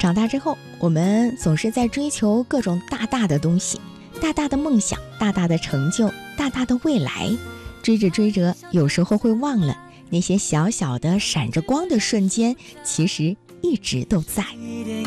长大之后，我们总是在追求各种大大的东西，大大的梦想，大大的成就，大大的未来。追着追着，有时候会忘了那些小小的闪着光的瞬间，其实一直都在。 一点